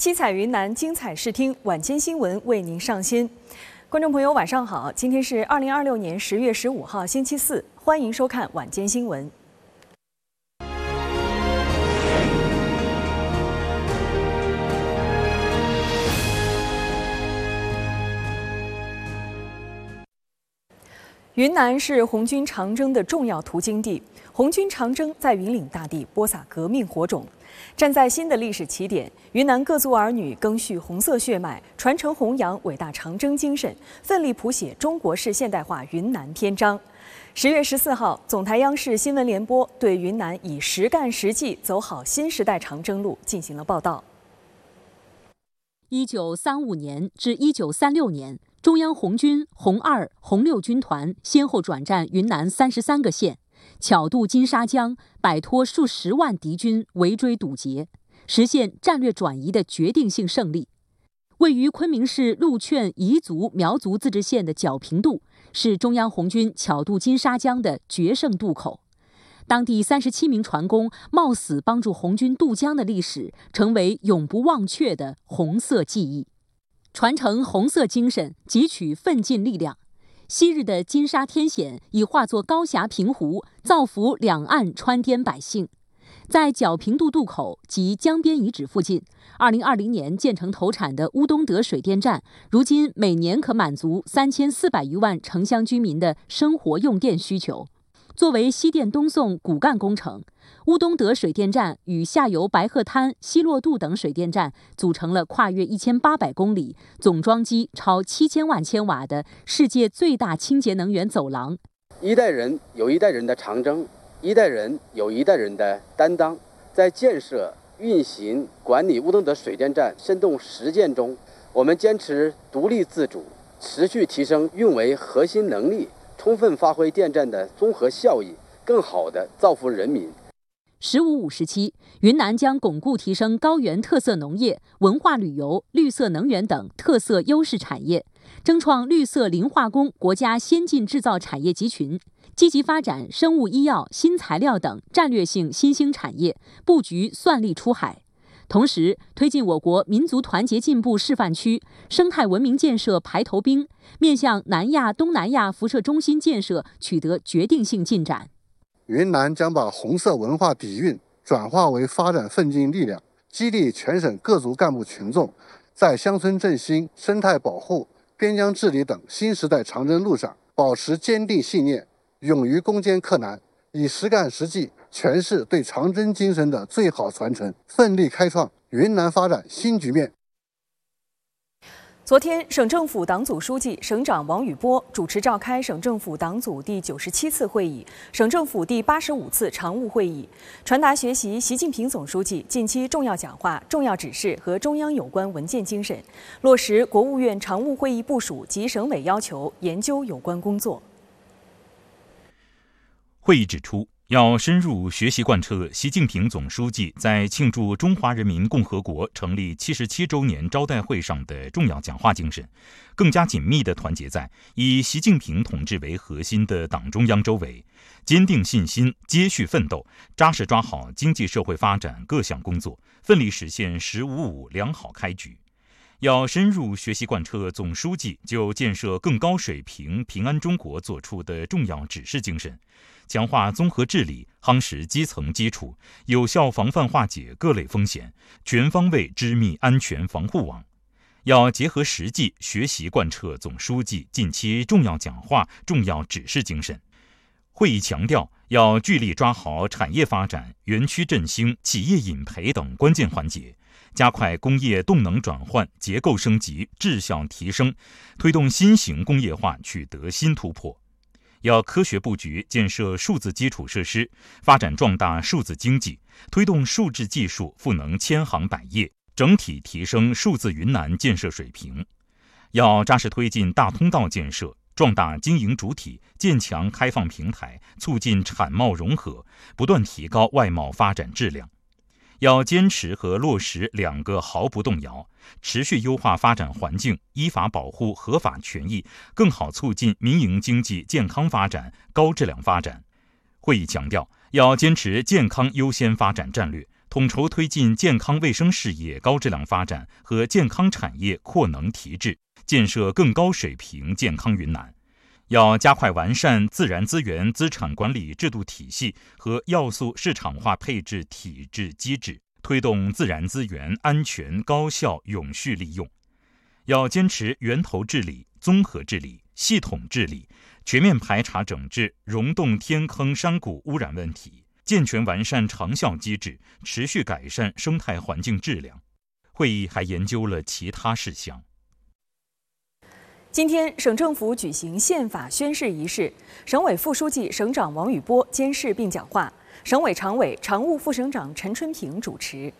七彩云南，精彩视听，晚间新闻为您上新。观众朋友，晚上好，今天是2026年10月15号，星期四，欢迎收看晚间新闻。云南是红军长征的重要途经地，红军长征在云岭大地播撒革命火种。站在新的历史起点，云南各族儿女赓续红色血脉，传承弘扬伟大长征精神，奋力谱写中国式现代化云南篇章。10月14号，总台央视新闻联播对云南以实干实际走好新时代长征路进行了报道。 1935年至1936年，中央红军红2、红6军团先后转战云南33个县，巧渡金沙江，摆脱数十万敌军围追堵截，实现战略转移的决定性胜利。位于昆明市禄劝彝族苗族自治县的皎平渡，是中央红军巧渡金沙江的决胜渡口。当地37名船工冒死帮助红军渡江的历史，成为永不忘却的红色记忆。传承红色精神，汲取奋进力量。昔日的金沙天险已化作高峡平湖，造福两岸川滇百姓。在皎平渡渡口及江边遗址附近，2020年建成投产的乌东德水电站，如今每年可满足3400余万城乡居民的生活用电需求。作为西电东送骨干工程，乌东德水电站与下游白鹤滩、西洛渡等水电站组成了跨越1800公里、总装机超7000万千瓦的世界最大清洁能源走廊。 一代人有一代人的长征，一代人有一代人的担当。在建设、运行、管理乌东德水电站深动实践中，我们坚持独立自主，持续提升运维核心能力，充分发挥电站的综合效益，更好地造福人民。 15-5时期，云南将巩固提升高原特色农业、文化旅游、绿色能源等特色优势产业，争创绿色磷化工国家先进制造产业集群，积极发展生物医药、新材料等战略性新兴产业，布局算力出海。同时，推进我国民族团结进步示范区生态文明建设排头兵，面向南亚、东南亚辐射中心建设取得决定性进展。 云南将把红色文化底蕴转化为发展奋进力量，激励全省各族干部群众在乡村振兴、生态保护、边疆治理等新时代长征路上保持坚定信念，勇于攻坚克难，以实干实际诠释对长征精神的最好传承，奋力开创云南发展新局面。 昨天，省政府党组书记、省长王宇波主持召开省政府党组第97次会议、省政府第85次常务会议，传达学习习近平总书记近期重要讲话、重要指示和中央有关文件精神，落实国务院常务会议部署及省委要求，研究有关工作。 会议指出，要深入学习贯彻习近平总书记在庆祝中华人民共和国成立77周年招待会上的重要讲话精神，更加紧密地团结在以习近平同志为核心的党中央周围，坚定信心，接续奋斗，扎实抓好经济社会发展各项工作，奋力实现“15-5”良好开局。要深入学习贯彻总书记就建设更高水平平安中国作出的重要指示精神，强化综合治理，夯实基层基础，有效防范化解各类风险，全方位织密安全防护网。要结合实际学习贯彻总书记近期重要讲话、重要指示精神。会议强调，要聚力抓好产业发展、园区振兴、企业引培等关键环节，加快工业动能转换、结构升级、质效提升，推动新型工业化取得新突破。要科学布局建设数字基础设施，发展壮大数字经济，推动数字技术赋能千行百业，整体提升数字云南建设水平。要扎实推进大通道建设，壮大经营主体，建强开放平台，促进产贸融合，不断提高外贸发展质量。要坚持和落实2个毫不动摇，持续优化发展环境，依法保护合法权益，更好促进民营经济健康发展、高质量发展。会议强调，要坚持健康优先发展战略， 统筹推进健康卫生事业高质量发展和健康产业扩能提质，建设更高水平健康云南。要加快完善自然资源资产管理制度体系和要素市场化配置体制机制，推动自然资源安全、高效、永续利用。要坚持源头治理、综合治理、系统治理，全面排查整治溶洞天坑山谷污染问题，健全完善长效机制，持续改善生态环境质量。会议还研究了其他事项。 今天，省政府举行宪法宣誓仪式，省委副书记、省长王宇波监誓并讲话，省委常委、常务副省长陈春平主持。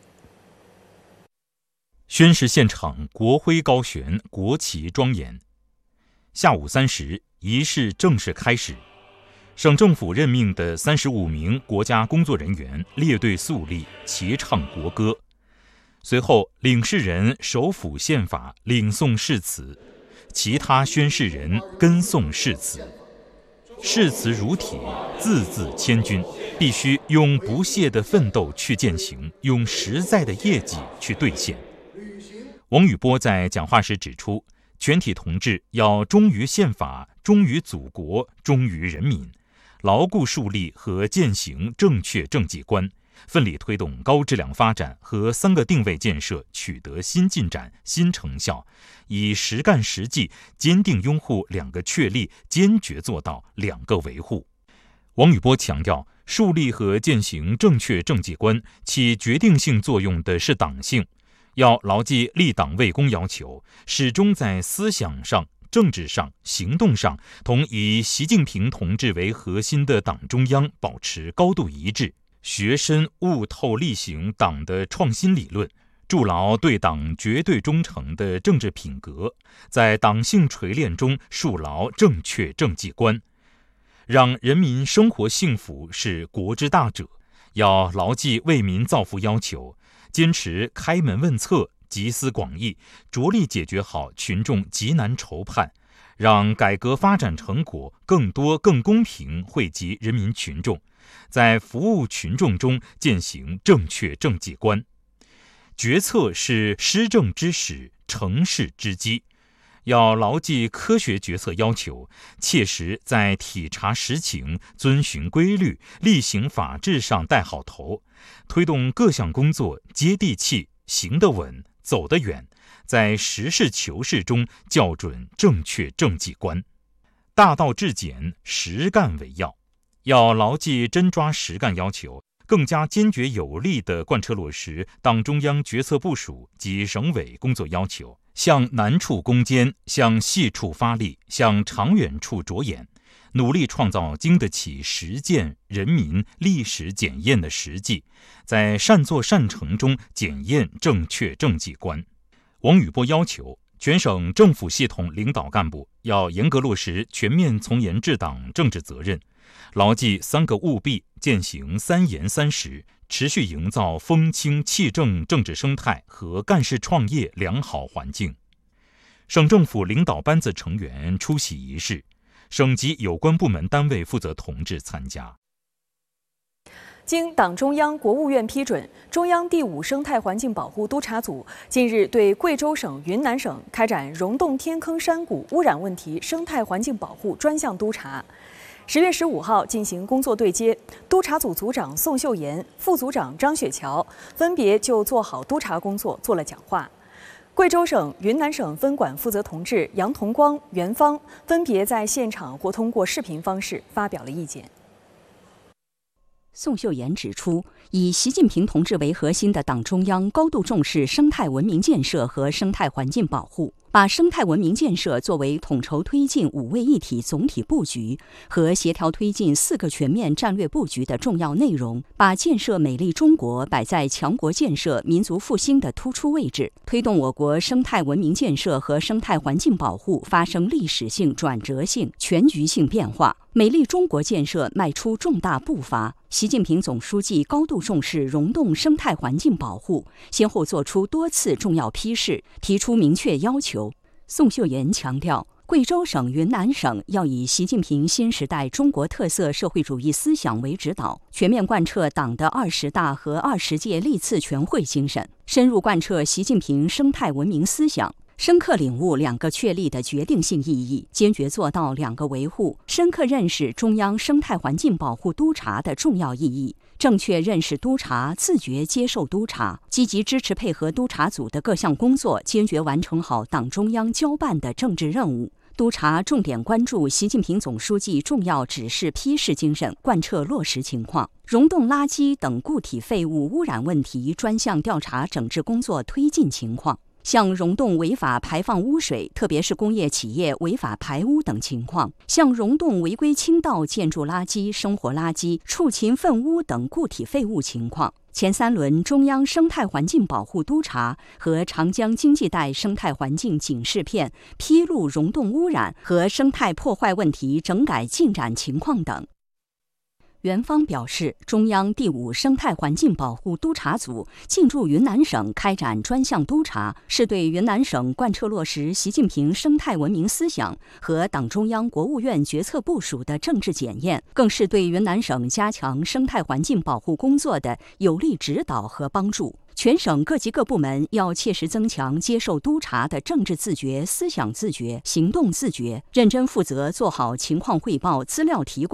宣誓现场，国徽高悬，国旗庄严。下午3时，仪式正式开始。省政府任命的35名国家工作人员列队肃立，齐唱国歌。随后，领誓人手抚宪法，领诵誓词。其他宣誓人跟诵誓词，誓词如铁，字字千钧，必须用不懈的奋斗去践行，用实在的业绩去兑现。王宇波在讲话时指出，全体同志要忠于宪法，忠于祖国，忠于人民，牢固树立和践行正确政绩观，奋力推动高质量发展和3个定位建设取得新进展、新成效，以实干实际坚定拥护2个确立，坚决做到2个维护。王宇波强调，树立和践行正确政绩观起决定性作用的是党性，要牢记立党为公要求，始终在思想上、政治上、行动上同以习近平同志为核心的党中央保持高度一致，学深悟透力行党的创新理论，筑牢对党绝对忠诚的政治品格，在党性锤炼中树牢正确政绩观，让人民生活幸福是国之大者。要牢记为民造福要求，坚持开门问策，集思广益，着力解决好群众急难愁盼，让改革发展成果更多更公平惠及人民群众，在服务群众中践行正确政绩观。决策是施政之始，成事之基，要牢记科学决策要求，切实在体察实情、遵循规律、厉行法治上带好头，推动各项工作接地气、行得稳、走得远，在实事求是中校准正确政绩观。大道至简，实干为要，要牢记真抓实干要求，更加坚决有力地贯彻落实党中央决策部署及省委工作要求，向难处攻坚，向细处发力，向长远处着眼，努力创造经得起实践、人民、历史检验的实际，在善作善成中检验正确政绩观。王宇波要求，全省政府系统领导干部要严格落实全面从严治党政治责任，牢记3个务必，践行3严3实，持续营造风清气正政治生态和干事创业良好环境。省政府领导班子成员出席仪式，省级有关部门单位负责同志参加。 经党中央、国务院批准，中央第5生态环境保护督察组近日对贵州省、云南省开展溶洞天坑山谷污染问题生态环境保护专项督查。10月15号进行工作对接，督察组组长宋秀妍、副组长张雪桥分别就做好督查工作做了讲话。贵州省、云南省分管负责同志杨同光、袁芳分别在现场或通过视频方式发表了意见。 宋秀妍指出，以习近平同志为核心的党中央高度重视生态文明建设和生态环境保护，把生态文明建设作为统筹推进5位一体总体布局和协调推进4个全面战略布局的重要内容，把建设美丽中国摆在强国建设、民族复兴的突出位置，推动我国生态文明建设和生态环境保护发生历史性、转折性、全局性变化，美丽中国建设迈出重大步伐。习近平总书记高度重视溶洞生态环境保护，先后作出多次重要批示，提出明确要求。宋秀妍强调， 贵州省、云南省要以习近平新时代中国特色社会主义思想为指导，全面贯彻党的20大和20届历次全会精神，深入贯彻习近平生态文明思想，深刻领悟2个确立的决定性意义，坚决做到2个维护，深刻认识中央生态环境保护督察的重要意义，正确认识督察，自觉接受督察，积极支持配合督察组的各项工作，坚决完成好党中央交办的政治任务。督察重点关注习近平总书记重要指示批示精神贯彻落实情况，溶洞垃圾等固体废物污染问题专项调查整治工作推进情况，像溶洞违法排放污水，特别是工业企业违法排污等情况，像溶洞违规倾倒建筑垃圾、生活垃圾、畜禽粪污等固体废物情况。前3轮中央生态环境保护督察和长江经济带生态环境警示片披露溶洞污染和生态破坏问题整改进展情况等。原方表示，中央第5生态环境保护督察组进驻云南省开展专项督查，是对云南省贯彻落实习近平生态文明思想和党中央、国务院决策部署的政治检验，更是对云南省加强生态环境保护工作的有力指导和帮助。全省各级各部门要切实增强接受督察的政治自觉、思想自觉、行动自觉，认真负责做好情况汇报、资料提供